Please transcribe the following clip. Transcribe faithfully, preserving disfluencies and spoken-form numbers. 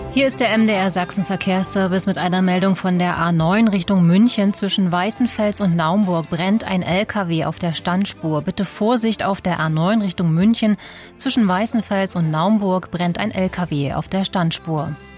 Hier ist der M D R Sachsen Verkehrsservice mit einer Meldung von der A neun Richtung München. Zwischen Weißenfels und Naumburg brennt ein L K W auf der Standspur. Bitte Vorsicht auf der A neun Richtung München. Zwischen Weißenfels und Naumburg brennt ein L K W auf der Standspur.